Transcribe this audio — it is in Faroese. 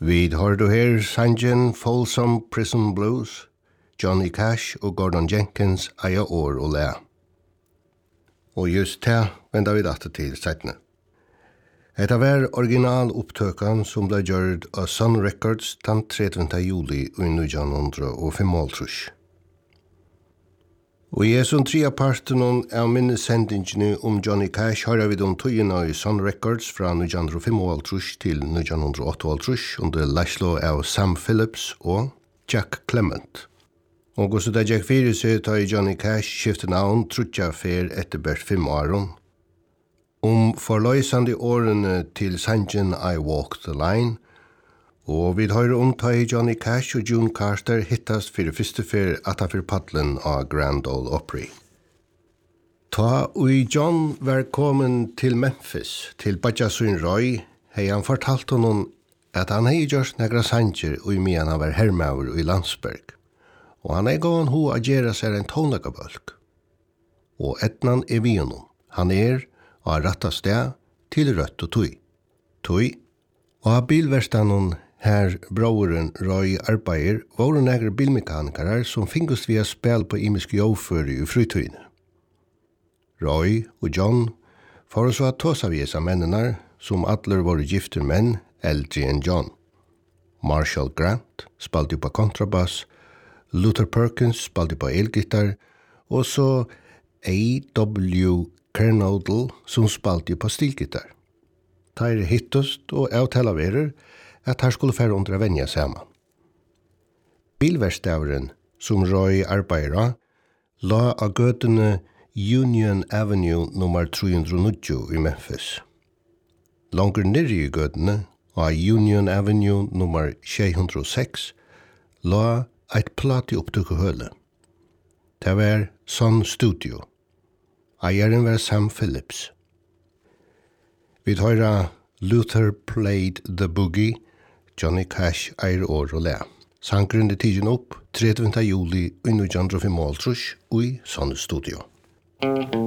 Vi har du her sangen Folsom Prison Blues, Johnny Cash og Gordon Jenkins eia år og læ. Og just det vender vi dette til settene. Etta var original opptøkan som ble gjørt av Sun Records den 30. juli i 1905. Og i som tria parten av minnesendingene Johnny Cash har vi tøyene i Sun Records fra 1905 til 1908 under Laszlo av Sam Phillips og Jack Clement. Og hvordan det Jack fyrir seg tar Johnny Cash skiftet navn trutja fer etter bert 5 åren. Forløysande årene til sangen I Walk the Line, og vi hører ta Johnny Cash og June Carter hittast for første fer at han for paddelen av Grand Ole Opry. Ta og John var kommet til Memphis, til Badjasun Roy, hei han fortalt honom at han hei gjort negra sanger og medan han var hermaver i Landsberg, og han hei gåan ho agera seg en tonlagabølg. Og etnan vi honom, han og ratta sted til rødt og tøy. Og av bilverstanen her broren Roy arbeider var negre bilmekanikarer som fingust via spel på imiske jovføri i frytøyne. Roy og John får så at tåsa visa mennene som atler var gifter menn eldre enn John. Marshall Grant spalte på kontrabass, Luther Perkins spalte på elgitar, og så A.W. Kernodle som spalte på stilgitar. Teir hittust og avtalaverer at her skulle færre under venja saman. Bilverstaveren som Roy arbeider la av gøtene Union Avenue nummer 390 i Memphis. Langer nere i gøtene av Union Avenue nummer 606 la eit plati opptøkkehøle. Det var Sun Studio. Eieren var Sam Phillips. Vi høyra Luther Played the Boogie, Johnny Cash eier år og læ. Sangren tidsen opp 30. juli i 1905 i Sun Studio.